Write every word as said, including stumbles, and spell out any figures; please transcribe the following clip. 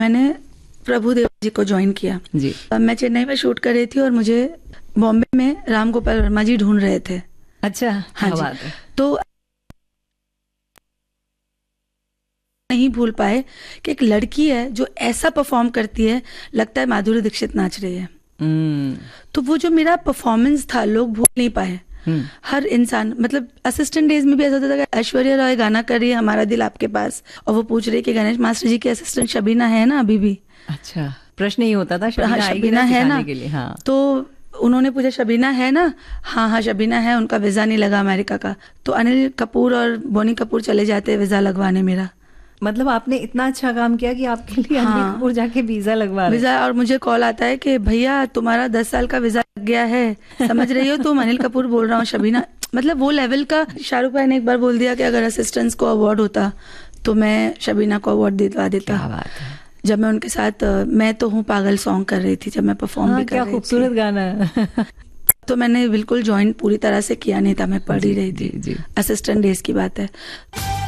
मैंने प्रभुदेवा जी को ज्वाइन किया जी। मैं चेन्नई में शूट कर रही थी और मुझे बॉम्बे में राम गोपाल वर्मा जी ढूंढ रहे थे। अच्छा, हाँ क्या जी। बात है। तो नहीं भूल पाए कि एक लड़की है जो ऐसा परफॉर्म करती है, लगता है माधुरी दीक्षित नाच रही है। हम्म तो वो जो मेरा परफॉर्मेंस था लोग भूल नहीं पाए। हम्म, हर इंसान, मतलब असिस्टेंट डेज में भी ऐसा होता था कि ऐश्वर्या रॉय गाना कर रही है हमारा दिल आपके पास, और वो पूछ रही है कि गणेश मास्टर जी की असिस्टेंट शबीना है ना अभी भी। अच्छा, प्रश्न ही होता था हाँ, शबीना आएगी शबीना ना है सिखाने ना। के लिए। हाँ, तो उन्होंने पूछा शबीना है ना, हाँ हाँ शबीना है, उनका वीजा नहीं लगा अमेरिका का। तो अनिल कपूर और बोनी कपूर चले जाते वीजा लगवाने मेरा। मतलब आपने इतना अच्छा काम किया कि आपके लिए अनिल हाँ, कपूर जाके वीजा लगवा रहे। वीजा, और मुझे कॉल आता है कि भैया तुम्हारा दस साल का वीजा लग गया है, समझ रही हो तुम, अनिल कपूर बोल रहा हूँ शबीना। मतलब वो लेवल का। शाहरुख भाई ने एक बार बोल दिया कि अगर असिस्टेंट्स को अवार्ड होता तो मैं शबीना को अवार्ड दिलवा देता। क्या बात है। जब मैं उनके साथ अ, मैं तो हूँ पागल सॉन्ग कर रही थी, जब मैं परफॉर्म हाँ, भी कर क्या रही खूबसूरत थी, गाना है। तो मैंने बिल्कुल ज्वाइन पूरी तरह से किया नहीं था, मैं पढ़ ही जी रही जी थी। जी। असिस्टेंट डेज की बात है।